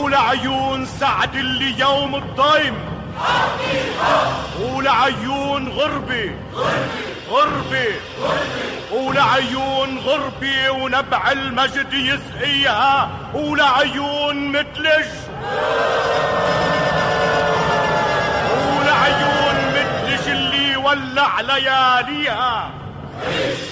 ولعيون سعد اللي يوم الضيم، ولعيون غربي ولعيون غربي ونبع المجد يسقيها، ولعيون متلج اللي يولع لياليها.